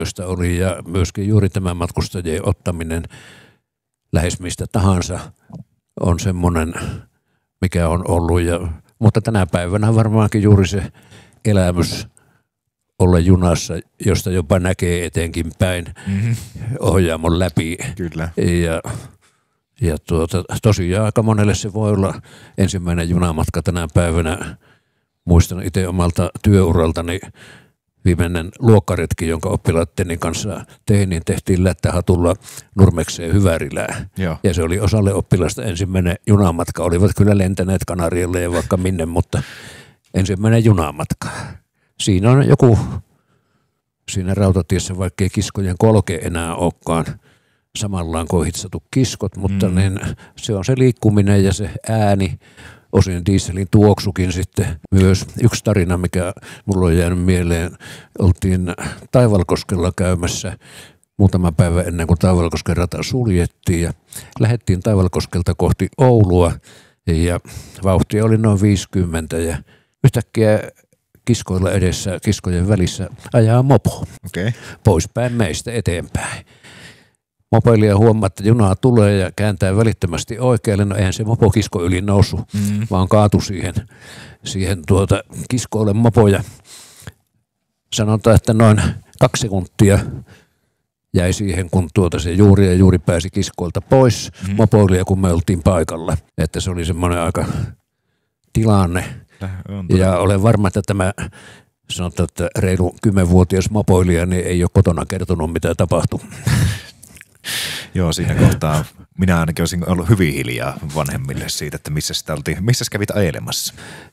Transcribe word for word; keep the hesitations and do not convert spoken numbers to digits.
josta oli, ja myöskin juuri tämä matkustajien ottaminen lähes mistä tahansa on semmoinen, mikä on ollut. Ja, mutta tänä päivänä varmaankin juuri se elämys olla junassa, josta jopa näkee etenkin päin mm-hmm. ohjaamon läpi. Kyllä. Ja, ja tuota, tosiaan aika monelle se voi olla ensimmäinen junamatka tänä päivänä. Muistan itse omalta työuraltani viimeinen luokkaretki, jonka oppilaitteni kanssa tein, niin tehtiin Lättähatulla Nurmekseen Hyvärilään. Joo. Ja se oli osalle oppilasta ensimmäinen junamatka. Olivat kyllä lentäneet Kanarialle ja vaikka minne, mutta ensimmäinen junamatka. Siinä on joku, siinä rautatiessä, vaikkei kiskojen kolke enää olekaan samallaan kohitsatu kiskot, mutta mm. niin, se on se liikkuminen ja se ääni, osin dieselin tuoksukin sitten myös. Yksi tarina, mikä mulla on jäänyt mieleen, oltiin Taivalkoskella käymässä muutama päivä ennen kuin Taivalkosken rata suljettiin ja lähdettiin Taivalkoskelta kohti Oulua ja vauhtia oli noin viisikymmentä ja yhtäkkiä kiskoilla edessä, kiskojen välissä ajaa mopo okay. poispäin meistä eteenpäin. Mopoilija huomaa, että junaa tulee ja kääntää välittömästi oikealle. No eihän se mopo kisko yli noussut, mm. vaan kaatu siihen, siihen tuota kiskoille mopoja. Sanotaan, että noin kaksi sekuntia jäi siihen, kun tuota se juuri ja juuri pääsi kiskoilta pois. Mm. Mopoilija, kun me oltiin paikalla. Että se oli semmoinen aika tilanne. Ja olen varma, että tämä sanotaan, että reilu kymmenvuotias mopoilija niin ei ole kotona kertonut, mitä tapahtui. Joo, siinä kohtaa minä ainakin olisin ollut hyvin hiljaa vanhemmille siitä, että missä sitä oltiin, missä kävit ajelemassa.